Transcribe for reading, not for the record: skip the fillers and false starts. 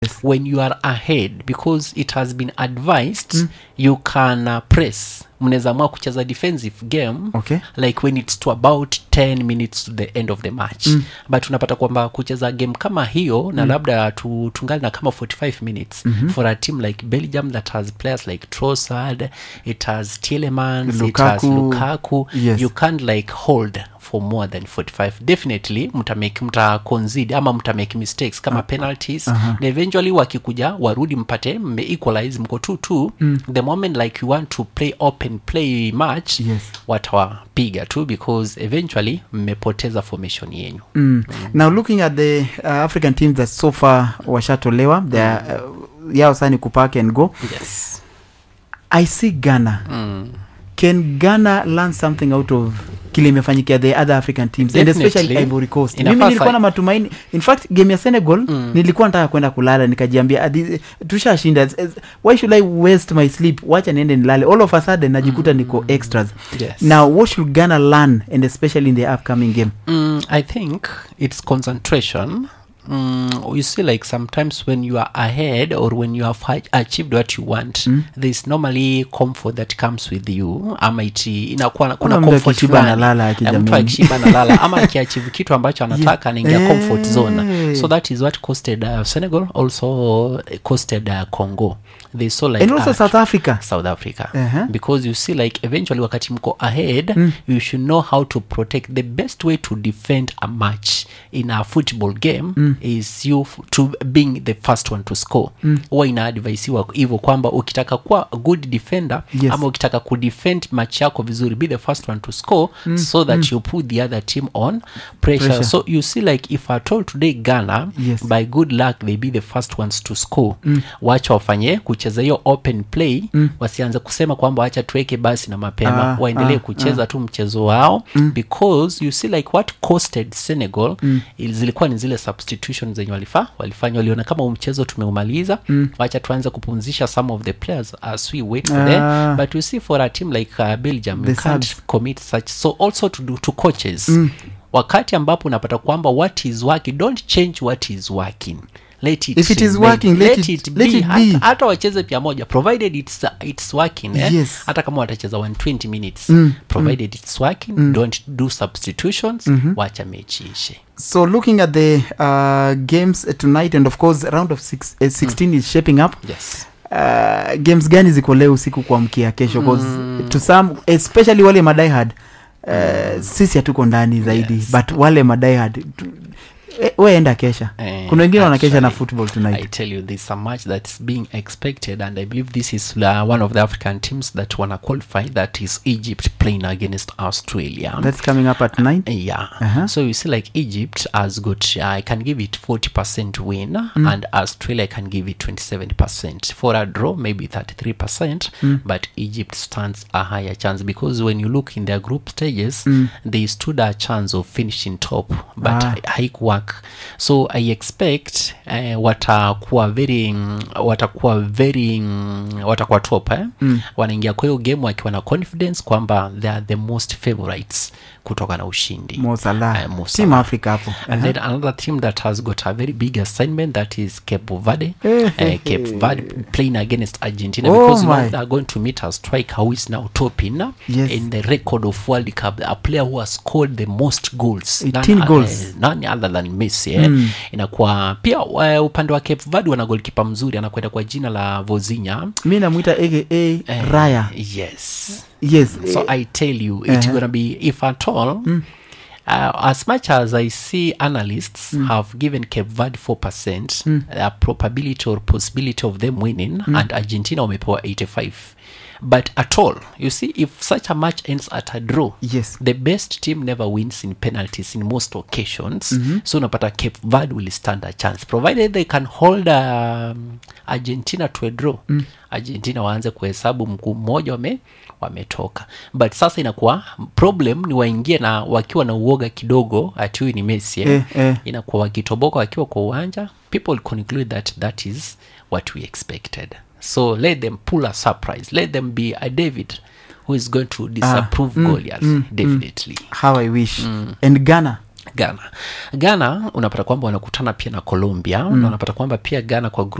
when you are ahead, because it has been advised you can press. Mnaweza mwa kucheza defensive game, okay, like when it's to about 10 minutes to the end of the match. But unapata kwamba kucheza game kama hiyo na labda tungali na kama 45 minutes for a team like Belgium that has players like Trossard, it has Tielemans, it has Lukaku. Yes. You can't like hold for more than 45. Definitely mta concede ama mta make mistakes kama penalties, na eventually wakikuja warudi mpate equalize mko 2-2. The moment like you want to play open play match, yes, watawapiga tu because eventually mmepoteza formation yenu. Now looking at the African teams that so far washatolewa, they are yao sani kupake and go. Yes. I see Ghana. Can Ghana learn something out of kile imefanyikia the other African teams? Definitely. And especially Ivory Coast. Mimi nilikuwa na matumaini. In fact, game ya Senegal, nilikuwa nataka kwenda kulala, nikajiambia tushashinda. Why should I waste my sleep? Wacha niende nilale. All of a sudden najikuta niko extras. Yes. Now what should Ghana learn, and especially in the upcoming game? I think it's concentration. You see, like sometimes when you are ahead or when you have achieved what you want, there's normally comfort that comes with you. Ama inakuwa kuna comfort fulani. Mtu akishiba na lala ama akiachieve kitu ambacho anataka anaingia comfort zone. So that is what costed Senegal, also costed Congo. They saw like and also South Africa. Because you see, like eventually wakati mko ahead, you should know how to protect. The best way to defend a match in a football game is you to being the first one to score. Huwa ina advise hivyo kwamba ukitaka kuwa a good defender, yes, ama ukitaka kudefend match yako vizuri, be the first one to score, so that you put the other team on pressure. So you see, like if I told today Ghana, yes, by good luck they be the first ones to score, wacha wafanye kucheza hiyo open play, wasianze kusema kwamba acha tuweke basi na mapema, waendelee kucheza tu mchezo wao, because you see like what costed Senegal zilikuwa ni zile substitutions zenye walifanya, waliona kama mchezo tumeumaliza, wacha tuanze kupumzisha some of the players as we wait for them. But you see for a team like Belgium, you can't commit such. So also to coaches, wakati ambapo unapata kwamba what is working, don't change what is working. Let it, if it is working, let it be. Hata wacheze pia moja, provided it's working. Yes. Hata kama watacheza 120 minutes, provided it's working, don't do substitutions, wacha mechi ishe. So looking at the games tonight, and of course round of 16 is shaping up. Yes. Games gani ziko leo usiku kuamkia kesho? Because to some, especially wale madiehard, sisi hatuko ndani zaidi, yes, but wale madiehard weenda kesha. Kuna wengine wanakesha na football tonight. I tell you, there's a match that's being expected, and I believe this is one of the African teams that wanna qualify. That is Egypt playing against Australia. That's coming up at 9. Yeah. So you see, like Egypt has got, I can give it 40% win, and Australia I can give it 27%. For a draw, maybe 33%, but Egypt stands a higher chance, because when you look in their group stages, they stood a chance of finishing top, but haikuwa. So I expect watakuwa top, wanaingia kwa hiyo game wakiwa na confidence kwamba they are the most favorites kutoka na ushindi. Mo Salah. Team Africa hapo. And then another team that has got a very big assignment, that is Cape Verde. Cape Verde playing against Argentina, because they are going to meet a striker who is now topping in the record of World Cup, a player who has scored the most goals. 18 goals. None other than Messi. Inakuwa pia upande wa Cape Verde wana goalkeeper mzuri, anakwenda kwa jina la Vozinha. Mimi namuita aka Raya. Yes. So I tell you, it's gonna be, if at all, as much as I see analysts have given Cape Verde 4%, a probability or possibility of them winning, and Argentina wamepewa 85. But at all, you see, if such a match ends at a draw, yes, the best team never wins in penalties in most occasions. So unapata Cape Verde will stand a chance, provided they can hold Argentina to a draw. Argentina waanze kuhesabu mguu mmoja wametoka. But sasa inakuwa problem ni waingie na wakiwa na uoga kidogo, ati huyu ni Messi. Inakuwa wakitoboka wakiwa kwa uwanja, people conclude that is what we expected. So let them pull a surprise. Let them be a David who is going to disapprove Goliath. Definitely. How I wish. And Ghana Ghana unapata kwamba wanakutana pia na Colombia, na unapata kwamba pia Ghana kwa